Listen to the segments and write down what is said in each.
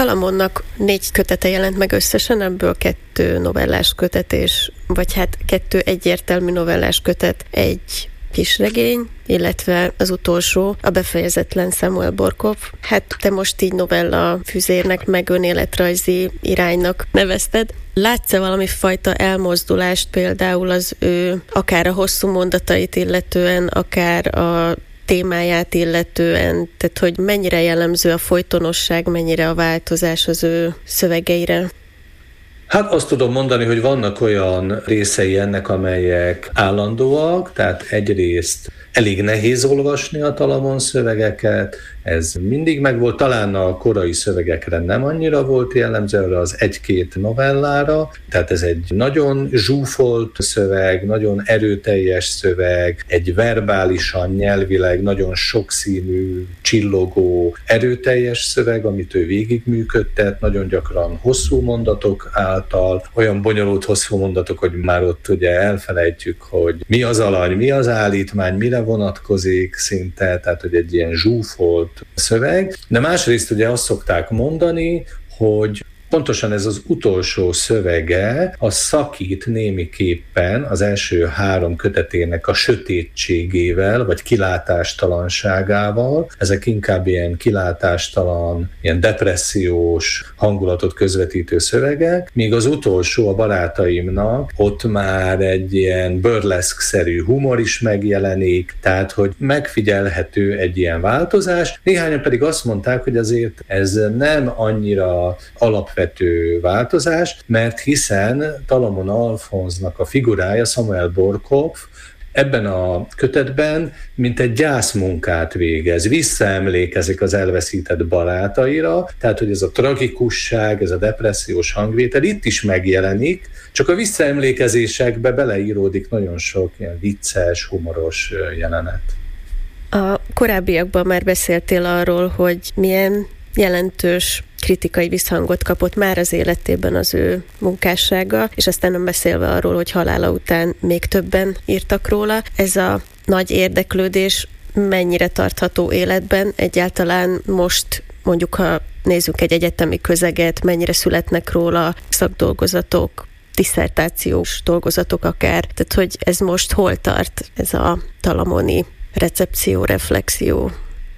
Talamonnak 4 kötete jelent meg összesen, ebből 2 novellás kötet, vagy 2 egyértelmű novellás kötet, 1 kisregény, illetve az utolsó, a befejezetlen Samuel Borkov. Te most így novella füzérnek, meg önéletrajzi iránynak nevezted. Látsz-e valami fajta elmozdulást például az ő akár a hosszú mondatait illetően, akár a témáját illetően, tehát hogy mennyire jellemző a folytonosság, mennyire a változás az ő szövegeire? Hát azt tudom mondani, hogy vannak olyan részei ennek, amelyek állandóak, tehát egyrészt elég nehéz olvasni a Talamon szövegeket, ez mindig megvolt, talán a korai szövegekre nem annyira volt jellemző, arra az 1-2 novellára, tehát ez egy nagyon zsúfolt szöveg, nagyon erőteljes szöveg, egy verbálisan, nyelvileg nagyon sokszínű, csillogó, erőteljes szöveg, amit ő végigműködtet, nagyon gyakran hosszú mondatok által, olyan bonyolult hosszú mondatok, hogy már ott ugye elfelejtjük, hogy mi az alany, mi az állítmány, mire vonatkozik szinte, tehát hogy egy ilyen zsúfolt szöveg. De másrészt ugye azt szokták mondani, hogy pontosan ez az utolsó szövege a szakít némiképpen az első 3 kötetének a sötétségével, vagy kilátástalanságával. Ezek inkább ilyen kilátástalan, ilyen depressziós hangulatot közvetítő szövegek, míg az utolsó, a barátaimnak, ott már egy ilyen burleszk-szerű humor is megjelenik, tehát hogy megfigyelhető egy ilyen változás. Néhányan pedig azt mondták, hogy azért ez nem annyira alapvető változás, mert hiszen Talamon Alfonznak a figurája, Samuel Borkov, ebben a kötetben mint egy gyászmunkát végez, visszaemlékezik az elveszített barátaira, tehát hogy ez a tragikusság, ez a depressziós hangvétel itt is megjelenik, csak a visszaemlékezésekbe beleíródik nagyon sok ilyen vicces, humoros jelenet. A korábbiakban már beszéltél arról, hogy milyen jelentős kritikai visszhangot kapott már az életében az ő munkássága, és aztán nem beszélve arról, hogy halála után még többen írtak róla. Ez a nagy érdeklődés mennyire tartható életben? Egyáltalán most mondjuk, ha nézzük egy egyetemi közeget, mennyire születnek róla szakdolgozatok, disszertációs dolgozatok akár, tehát hogy ez most hol tart, ez a talamoni recepció, reflexió?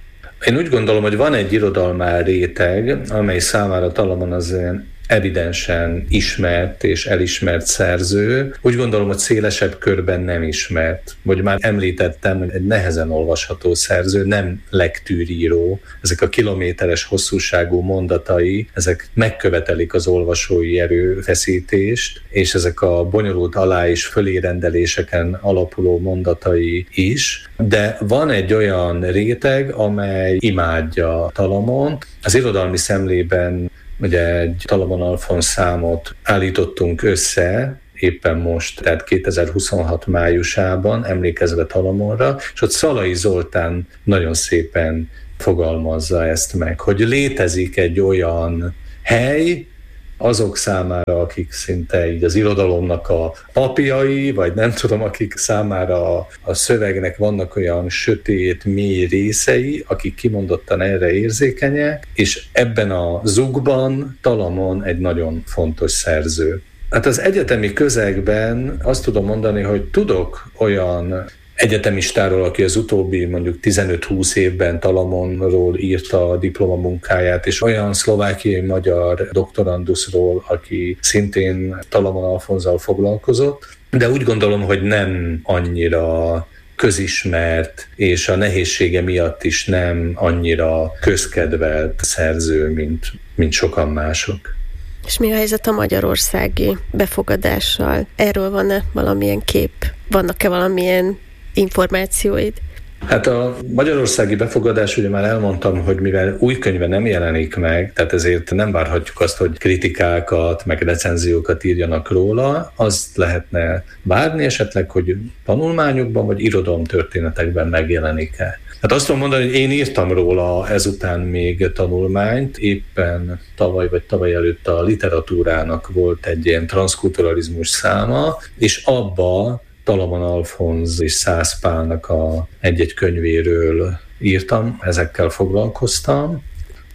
Én úgy gondolom, hogy van egy irodalmár réteg, amely számára Talamon az evidensen ismert és elismert szerző. Úgy gondolom, hogy szélesebb körben nem ismert. Vagy már említettem, egy nehezen olvasható szerző, nem lektűríró. Ezek a kilométeres hosszúságú mondatai, ezek megkövetelik az olvasói erőfeszítést, és ezek a bonyolult alá- és fölérendeléseken alapuló mondatai is. De van egy olyan réteg, amely imádja Talamont. Az irodalmi szemlében ugye egy Talamon Alfonz számot állítottunk össze, éppen most, tehát 2026 májusában, emlékezve Talamonra, és ott Szalai Zoltán nagyon szépen fogalmazza ezt meg, hogy létezik egy olyan hely, azok számára, akik szinte így az irodalomnak a papjai, vagy nem tudom, akik számára a szövegnek vannak olyan sötét, mély részei, akik kimondottan erre érzékenyek, és ebben a zugban Talamon egy nagyon fontos szerző. Hát az egyetemi közegben azt tudom mondani, hogy tudok olyan egyetemistáról, aki az utóbbi mondjuk 15-20 évben Talamonról írta a diplomamunkáját, és olyan szlovákiai magyar doktoranduszról, aki szintén Talamon Alfonzzal foglalkozott, de úgy gondolom, hogy nem annyira közismert, és a nehézsége miatt is nem annyira közkedvelt szerző, mint sokan mások. És mi a helyzet a magyarországi befogadással? Erről van-e valamilyen kép? Vannak-e valamilyen információid? Hát a magyarországi befogadás, ugye már elmondtam, hogy mivel új könyve nem jelenik meg, tehát ezért nem várhatjuk azt, hogy kritikákat, meg recenziókat írjanak róla, azt lehetne várni esetleg, hogy tanulmányokban vagy irodalomtörténetekben megjelenik-e. Hát azt tudom mondani, hogy én írtam róla ezután még tanulmányt, éppen tavaly vagy tavaly előtt a literatúrának volt egy ilyen transzkulturalizmus száma, és abba Talamon Alfonz és Szász Pálnak egy-egy könyvéről írtam, ezekkel foglalkoztam.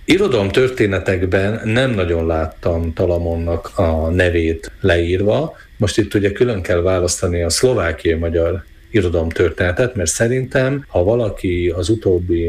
Irodalomtörténetekben nem nagyon láttam Talamonnak a nevét leírva. Most itt ugye külön kell választani a szlovákiai magyar irodalomtörténetet, mert szerintem, ha valaki az utóbbi,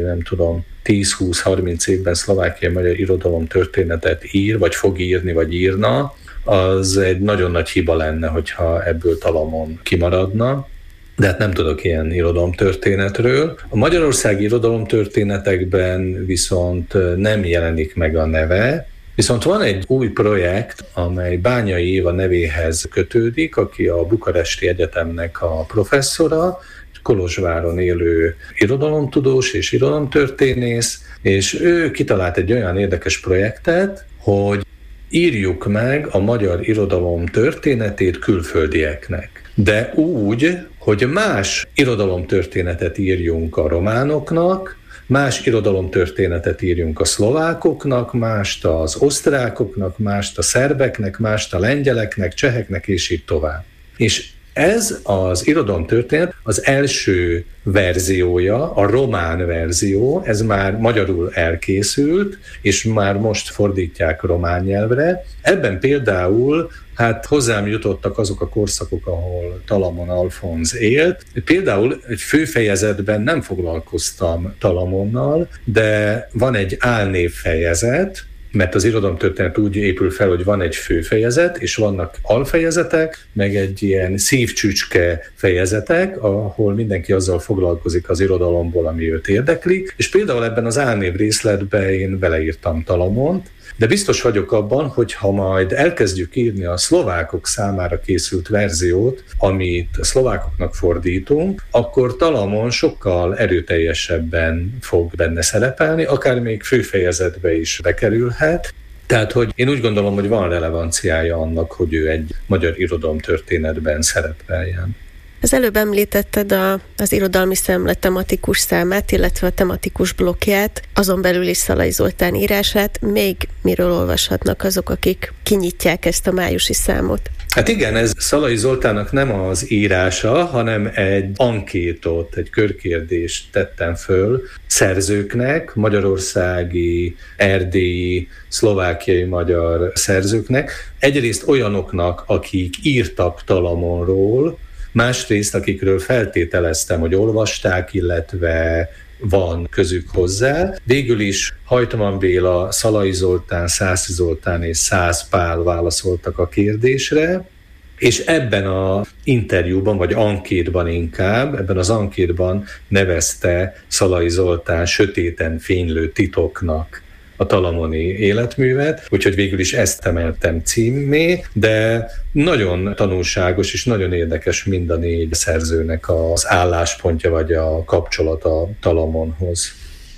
10-20-30 évben szlovákiai magyar irodalomtörténetet ír, vagy fog írni, vagy írna, az egy nagyon nagy hiba lenne, hogyha ebből Talamon kimaradna. De hát nem tudok ilyen irodalomtörténetről. A magyarországi irodalomtörténetekben viszont nem jelenik meg a neve, viszont van egy új projekt, amely Bányai Éva nevéhez kötődik, aki a Bukaresti Egyetemnek a professzora, Kolozsváron élő irodalomtudós és irodalomtörténész, és ő kitalált egy olyan érdekes projektet, hogy írjuk meg a magyar irodalom történetét külföldieknek. De úgy, hogy más irodalomtörténetet írjunk a románoknak, más irodalomtörténetet írjunk a szlovákoknak, mást az osztrákoknak, mást a szerbeknek, mást a lengyeleknek, cseheknek, és így tovább. És ez az irodalomtörténet az első verziója, a román verzió, ez már magyarul elkészült, és már most fordítják román nyelvre. Ebben például hozzám jutottak azok a korszakok, ahol Talamon Alfonz élt. Például egy főfejezetben nem foglalkoztam Talamonnal, de van egy álnév fejezet, mert az irodalomtörténet úgy épül fel, hogy van egy főfejezet, és vannak alfejezetek, meg egy ilyen szívcsücske fejezetek, ahol mindenki azzal foglalkozik az irodalomból, ami őt érdekli, és például ebben az álnév részletben én beleírtam Talamont, de biztos vagyok abban, hogy ha majd elkezdjük írni a szlovákok számára készült verziót, amit a szlovákoknak fordítunk, akkor Talamon sokkal erőteljesebben fog benne szerepelni, akár még főfejezetbe is bekerülhet. Tehát, hogy én úgy gondolom, hogy van relevanciája annak, hogy ő egy magyar irodalomtörténetben szerepeljen. Az előbb említetted az irodalmi szemlet tematikus számát, illetve a tematikus blokkját, azon belül is Szalai Zoltán írását. Még miről olvashatnak azok, akik kinyitják ezt a májusi számot? Hát igen, ez Szalai Zoltánnak nem az írása, hanem egy ankétot, egy körkérdést tettem föl szerzőknek, magyarországi, erdélyi, szlovákiai magyar szerzőknek. Egyrészt olyanoknak, akik írtak Talamonról, másrészt, akikről feltételeztem, hogy olvasták, illetve van közük hozzá. Végül is Hajtman Béla, Szalai Zoltán, Szászi Zoltán és Szász Pál válaszoltak a kérdésre, és ebben az interjúban, vagy ankétban inkább, ebben az ankétban nevezte Szalai Zoltán sötéten fénylő titoknak a talamoni életművet, úgyhogy végül is ezt emeltem címmé, de nagyon tanulságos és nagyon érdekes mind a négy szerzőnek az álláspontja vagy a kapcsolata Talamonhoz.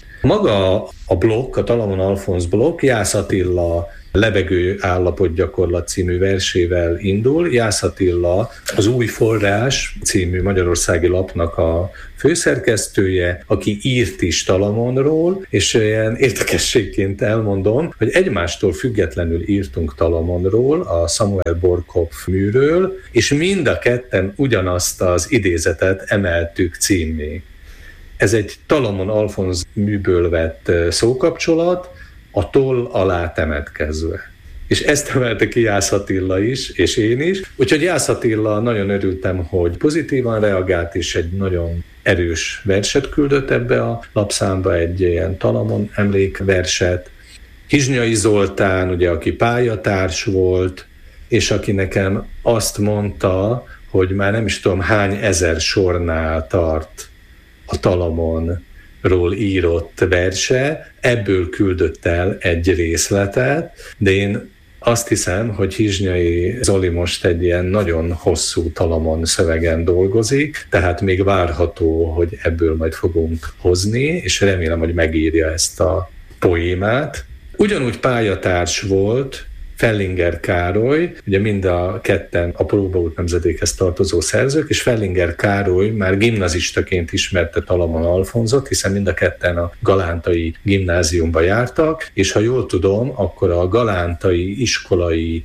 Maga a blokk, a Talamon Alfonz blokk Jász Attila Lebegő állapot gyakorlat című versével indul. Jász Attila az Új Forrás című magyarországi lapnak a főszerkesztője, aki írt is Talamonról, és ilyen érdekességként elmondom, hogy egymástól függetlenül írtunk Talamonról, a Samuel Borkopf műről, és mind a ketten ugyanazt az idézetet emeltük címmé. Ez egy Talamon Alfonz műből vett szókapcsolat, a toll alá temetkezve. És ezt emelte ki Jász Attila is, és én is. Úgyhogy Jász Attila, nagyon örültem, hogy pozitívan reagált, és egy nagyon erős verset küldött ebbe a lapszámba, egy ilyen Talamon emlékverset. Hizsnyai Zoltán, ugye, aki pályatárs volt, és aki nekem azt mondta, hogy már nem is tudom hány ezer sornál tart a Talamonról írott verse, ebből küldött el egy részletet, de én azt hiszem, hogy Hizsnyai Zoli most egy ilyen nagyon hosszú Talamon szövegen dolgozik, tehát még várható, hogy ebből majd fogunk hozni, és remélem, hogy megírja ezt a poémát. Ugyanúgy pályatárs volt Fellinger Károly, ugye mind a ketten a próbaút nemzedékhez tartozó szerzők, és Fellinger Károly már gimnazistaként ismerte Talamon Alfonzot, hiszen mind a ketten a galántai gimnáziumba jártak, és ha jól tudom, akkor a galántai iskolai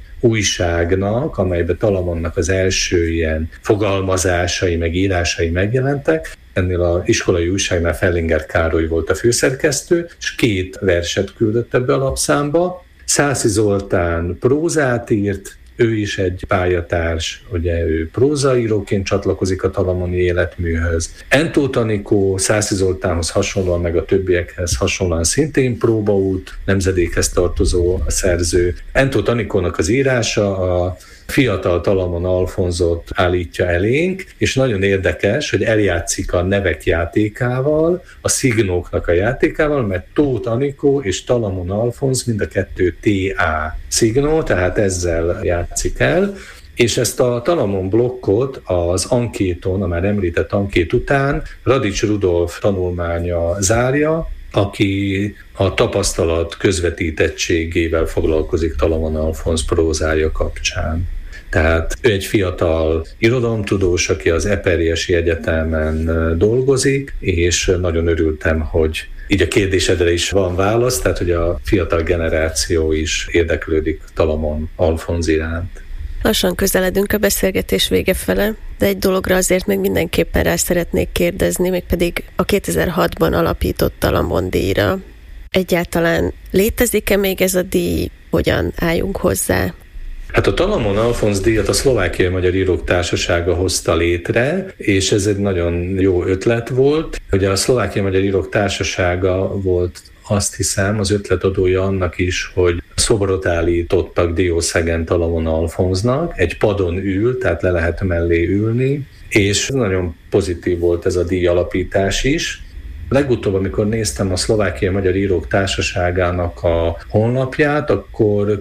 újságnak, amelyben Talamonnak az első ilyen fogalmazásai, meg írásai megjelentek, ennél az iskolai újságnál Fellinger Károly volt a főszerkesztő, és 2 verset küldött ebbe a lapszámba. Szászi Zoltán prózát írt, ő is egy pályatárs, ugye ő prózaíróként csatlakozik a talamoni életműhöz. Entóth Anikó Szászi Zoltánhoz hasonlóan, meg a többiekhez hasonlóan szintén próbaút nemzedékhez tartozó a szerző. Entóth Anikónak az írása a fiatal Talamon Alfonzot állítja elénk, és nagyon érdekes, hogy eljátszik a nevek játékával, a szignóknak a játékával, mert Tóth Anikó és Talamon Alfonz mind a kettő TA szignó, tehát ezzel játszik el, és ezt a Talamon blokkot az ankéton, a már említett ankét után Radics Rudolf tanulmánya zárja, aki a tapasztalat közvetítettségével foglalkozik Talamon Alfonz prózája kapcsán. Tehát ő egy fiatal irodalomtudós, aki az Eperjesi Egyetemen dolgozik, és nagyon örültem, hogy így a kérdésedre is van válasz, tehát hogy a fiatal generáció is érdeklődik Talamon Alfonz iránt. Lassan közeledünk a beszélgetés vége fele, de egy dologra azért még mindenképpen rá szeretnék kérdezni, mégpedig a 2006-ban alapított Talamon díjra. Egyáltalán létezik-e még ez a díj? Hogyan álljunk hozzá? Hát a Talamon Alfonz díjat a Szlovákiai Magyar Írók Társasága hozta létre, és ez egy nagyon jó ötlet volt. Ugye a Szlovákiai Magyar Írók Társasága volt, azt hiszem, az ötletadója annak is, hogy szobrot állítottak Diószegen Talamon Alfonznak, egy padon ül, tehát le lehet mellé ülni, és nagyon pozitív volt ez a díj alapítás is. Legutóbb, amikor néztem a Szlovákiai Magyar Írók Társaságának a honlapját, akkor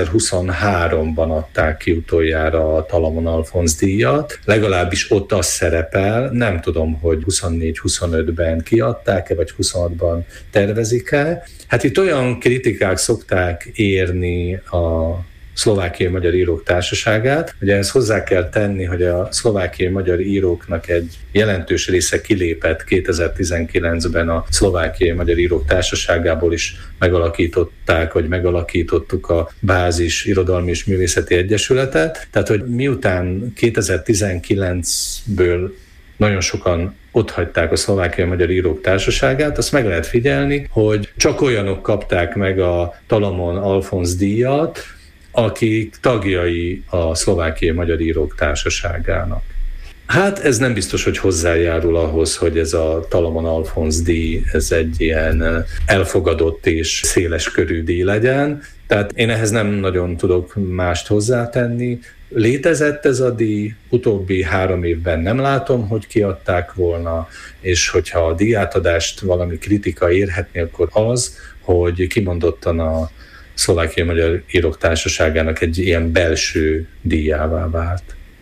2023-ban adták ki utoljára a Talamon Alfonz díjat, legalábbis ott az szerepel, nem tudom, hogy 24-25-ben kiadták-e, vagy 26-ban tervezik-e. Hát itt olyan kritikák szokták érni a Szlovákiai Magyar Írók Társaságát. Ugye ezt hozzá kell tenni, hogy a szlovákiai magyar íróknak egy jelentős része kilépett 2019-ben a Szlovákiai Magyar Írók Társaságából is megalakítottuk a Bázis Irodalmi és Művészeti Egyesületet. Tehát, hogy miután 2019-ből nagyon sokan otthagyták a Szlovákiai Magyar Írók Társaságát, azt meg lehet figyelni, hogy csak olyanok kapták meg a Talamon Alfonz díjat, akik tagjai a Szlovákiai Magyar Írók Társaságának. Hát ez nem biztos, hogy hozzájárul ahhoz, hogy ez a Talamon Alfonz díj, ez egy ilyen elfogadott és széleskörű díj legyen. Tehát én ehhez nem nagyon tudok mást hozzátenni. Létezett ez a díj, utóbbi 3 évben nem látom, hogy kiadták volna, és hogyha a díjátadást valami kritika érhetni, akkor az, hogy kimondottan a Szlovákiai Magyar Írók Társaságának egy ilyen belső díjává vált.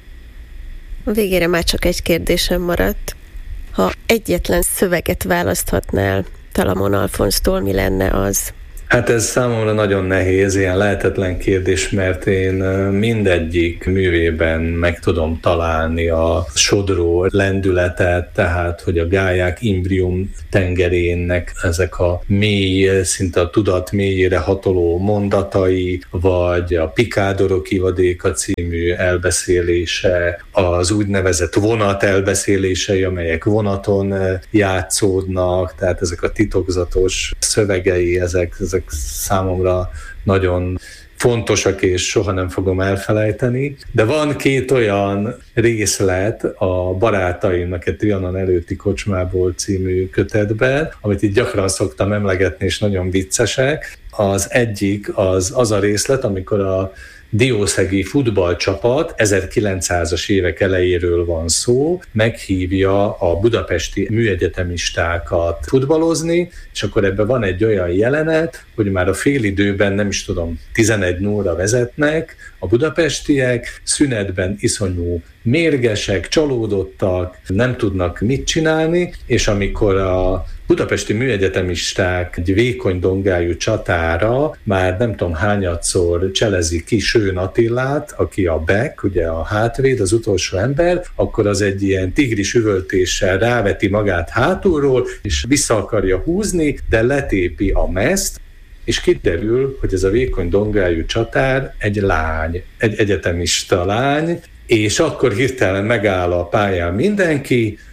A végére már csak egy kérdésem maradt. Ha egyetlen szöveget választhatnál Talamon Alfonztól, mi lenne az? Hát ez számomra nagyon nehéz, ilyen lehetetlen kérdés, mert én mindegyik művében meg tudom találni a sodró lendületet, tehát hogy a Gályák Imbrium tengerének ezek a mély, szinte a tudat mélyére hatoló mondatai, vagy a Pikádorok ivadéka című elbeszélése, az úgynevezett vonat elbeszélései, amelyek vonaton játszódnak, tehát ezek a titokzatos szövegei, ezek számomra nagyon fontosak, és soha nem fogom elfelejteni. De van 2 olyan részlet a Barátaimnak egy Trianon előtti kocsmából című kötetben, amit így gyakran szoktam emlegetni, és nagyon viccesek. Az egyik az a részlet, amikor a diószegi futballcsapat, 1900-as évek elejéről van szó, meghívja a budapesti műegyetemistákat futballozni, és akkor ebben van egy olyan jelenet, hogy már a félidőben, nem is tudom, 11-0-ra vezetnek a budapestiek, szünetben iszonyú mérgesek, csalódottak, nem tudnak mit csinálni, és amikor a budapesti műegyetemisták egy vékony dongájú csatára már nem tudom hányadszor cselezi ki Sőn Attilát, aki a back, ugye a hátvéd, az utolsó ember, akkor az egy ilyen tigris üvöltéssel ráveti magát hátulról, és vissza akarja húzni, de letépi a mezt, és kiderül, hogy ez a vékony dongájú csatár egy lány, egy egyetemista lány, és akkor hirtelen megáll a pályán mindenki,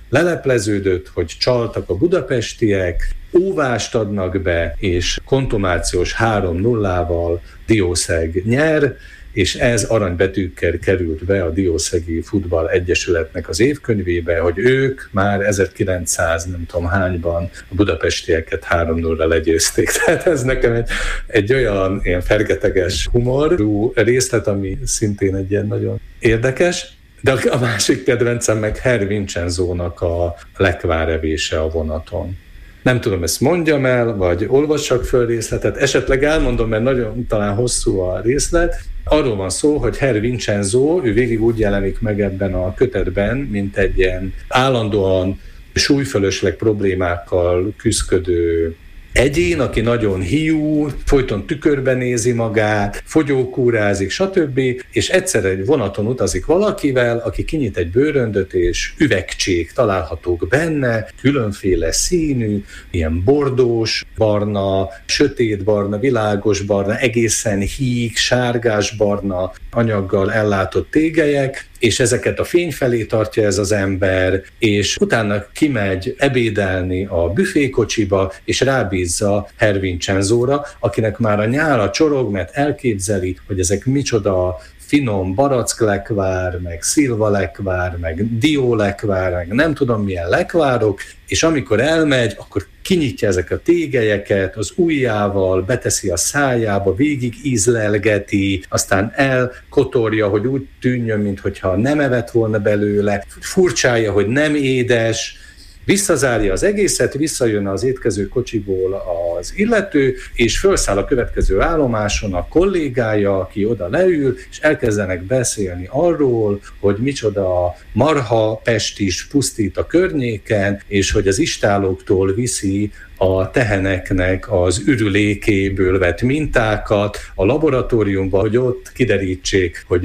lelepleződött, hogy csaltak a budapestiek, óvást adnak be, és kontumációs 3-0-val Diószeg nyer, és ez aranybetűkkel került be a Diószegi Futball Egyesületnek az évkönyvébe, hogy ők már 1900 nem tudom hányban a budapestieket 3-0-ra legyőzték. Tehát ez nekem egy olyan ilyen fergeteges humorú részlet, ami szintén egy ilyen nagyon érdekes. De a másik kedvencem meg Herr Vincenzónak a lekvárevése a vonaton. Nem tudom, ezt mondjam el, vagy olvassak föl részletet, esetleg elmondom, mert nagyon talán hosszú a részlet. Arról van szó, hogy Herr Vincenzo, ő végig úgy jelenik meg ebben a kötetben, mint egy ilyen állandóan súlyfölösleg problémákkal küzdködő egyén, aki nagyon hiú, folyton tükörben nézi magát, fogyókúrázik, stb. És egyszer egy vonaton utazik valakivel, aki kinyit egy bőröndöt, és üvegcsék találhatók benne, különféle színű, ilyen bordós barna, sötét barna, világos barna, egészen híg, sárgás barna anyaggal ellátott tégelyek, és ezeket a fény felé tartja ez az ember, és utána kimegy ebédelni a büfékocsiba, és rábízza Herr Vincenzóra, akinek már a nyála csorog, mert elképzeli, hogy ezek micsoda finom baracklekvár, meg szilvalekvár, meg diólekvár, meg nem tudom milyen lekvárok, és amikor elmegy, akkor kinyitja ezek a tégelyeket, az ujjával beteszi a szájába, végig ízlelgeti, aztán elkotorja, hogy úgy tűnjön, mintha nem evett volna belőle, furcsálja, hogy nem édes, visszazárja az egészet, visszajön az étkező kocsiból az illető, és felszáll a következő állomáson a kollégája, aki oda leül, és elkezdenek beszélni arról, hogy micsoda marha pestis pusztít a környéken, és hogy az istállóktól viszi a teheneknek az ürülékéből vett mintákat a laboratóriumba, hogy ott kiderítsék, hogy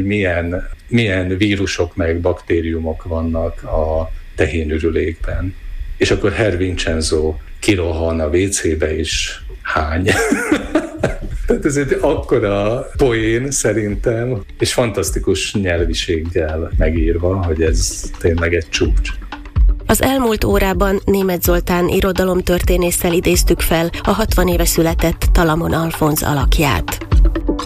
milyen vírusok meg baktériumok vannak a tehénürülékben. És akkor Herr Vincenzo kirohan a WC-be is hány. Tehát ez egy akkora poén szerintem, és fantasztikus nyelviséggel megírva, hogy ez tényleg egy csúcs. Az elmúlt órában Németh Zoltán irodalomtörténésszel idéztük fel a 60 éve született Talamon Alfonz alakját.